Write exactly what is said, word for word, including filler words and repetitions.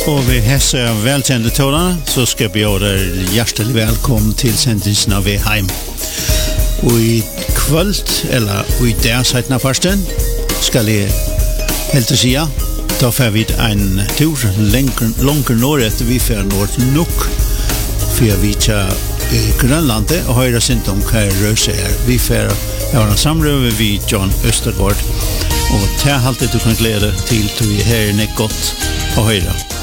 Och vi hälsar välkända tålarna så ska vi göra hjärtligt välkommen till sändningen av Heim. Och i kväll, eller i där sättna försten, ska jag helt säga, då får vi en tur långt norrut, vi får norr nok, för vi tar Grönlandet och höra sint om vad rörelse är. Vi får ha en samröve vid John Östergaard. Och det är alltid du kan glädja till att vi här är gott att höra.